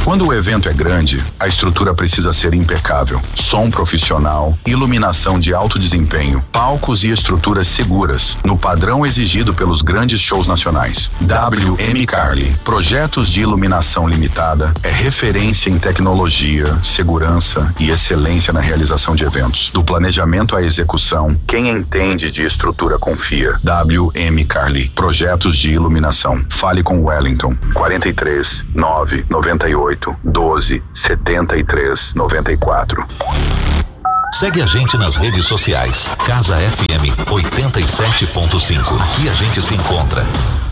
Quando o evento é grande, a estrutura precisa ser impecável. Som profissional, iluminação de alto desempenho, palcos e estruturas seguras, no padrão exigido pelos grandes shows nacionais. WM Carli, projetos de iluminação limitada, é referência em tecnologia, segurança e excelência na realização de eventos. Do planejamento à execução, quem entende de estrutura confia. WM Carli, projetos de iluminação. Fale com Wellington, 43 998 12 73 94. Segue a gente nas redes sociais. Casa FM 87.5. Aqui a gente se encontra.